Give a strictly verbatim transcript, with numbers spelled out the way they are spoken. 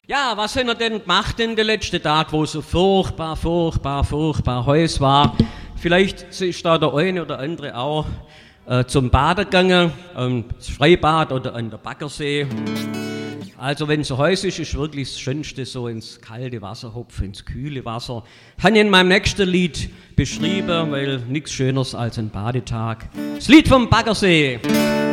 Ja, was hat er denn gemacht in den letzten Tagen, wo es so furchtbar, furchtbar, furchtbar heiß war? Vielleicht ist da der eine oder andere auch äh, zum Baden gegangen, ähm, das Freibad oder an der Baggersee. Also wenn es so heiß ist, ist wirklich das Schönste so ins kalte Wasser hopfen, ins kühle Wasser. Habe ich in meinem nächsten Lied beschrieben, weil nichts Schöneres als ein Badetag. Das Lied vom Baggersee.